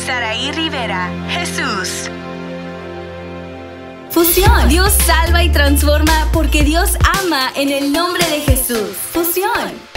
Saraí Rivera. Jesús. Fusión. Dios salva y transforma porque Dios ama en el nombre de Jesús. Fusión.